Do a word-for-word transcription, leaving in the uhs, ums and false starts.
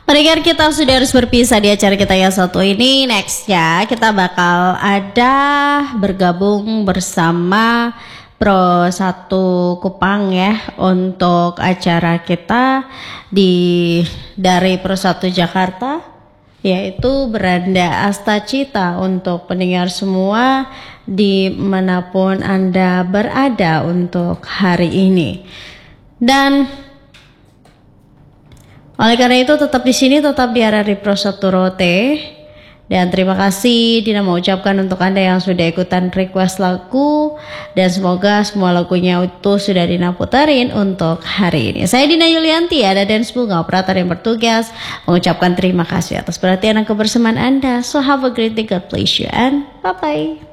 Pendengar kita sudah harus berpisah di acara kita yang satu ini. Next ya, kita bakal ada bergabung bersama Pro satu Kupang ya untuk acara kita di dari Pro satu Jakarta, yaitu Beranda Astacita untuk pendengar semua dimanapun Anda berada untuk hari ini. Dan oleh karena itu tetap di sini, tetap di R R I Pro satu Rote. Dan terima kasih Dina mau ucapkan untuk Anda yang sudah ikutan request lagu. Dan semoga semua lagunya itu sudah Dina putarin untuk hari ini. Saya Dina Yulianti, ada Dance Bunga, operator yang bertugas, mengucapkan terima kasih atas perhatian dan kebersamaan Anda. So have a great day, God bless you and bye-bye.